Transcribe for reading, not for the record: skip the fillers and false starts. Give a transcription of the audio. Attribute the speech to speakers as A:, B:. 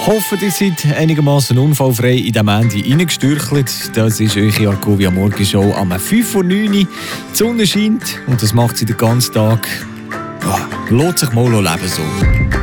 A: hoffe, ihr seid einigermaßen unfallfrei in den Ende reingestürchelt. Das ist eure Argovia Morgenshow am 5 vor 9 Uhr. Die Sonne scheint und das macht sie den ganzen Tag. Ja, lohnt sich mal leben so.